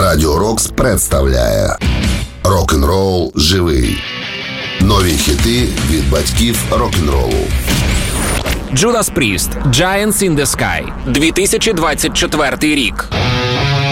Радіо Рокс представляє Рок-н-рол живий. Нові хіти від батьків рок-н-ролу. Judas Priest, Giants in the Sky, 2024 рік.